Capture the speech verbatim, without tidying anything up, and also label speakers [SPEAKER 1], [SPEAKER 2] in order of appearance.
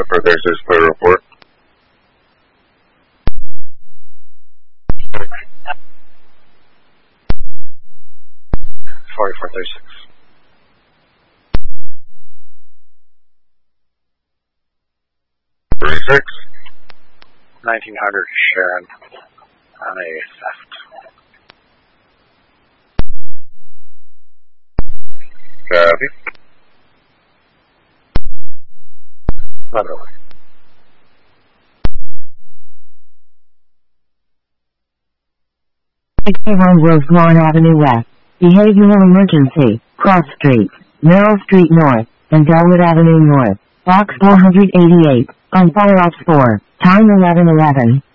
[SPEAKER 1] for Thursday's clear report.
[SPEAKER 2] forty-four thirty-six.
[SPEAKER 1] thirty-six.
[SPEAKER 2] nineteen hundred Sharon on a theft.
[SPEAKER 1] Copy.
[SPEAKER 2] Literally.
[SPEAKER 3] sixty-one Rosemont Avenue West. Behavioral emergency. Cross Street, Merrill Street North, and Delwood Avenue North. Box four eighty-eight. On fire ops four. Time eleven eleven.